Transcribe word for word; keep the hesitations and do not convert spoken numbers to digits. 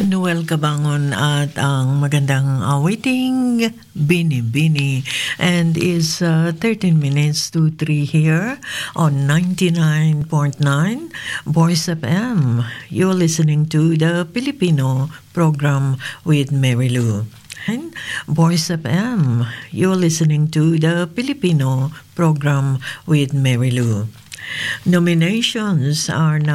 Noel Cabangon at ang magandang awiting Bini Bini, and is uh, thirteen minutes to three here on ninety-nine point nine Voice F M. You're listening to the Filipino program with Mary Lou. And Voice F M, you're listening to the Filipino program with Mary Lou. Nominations are now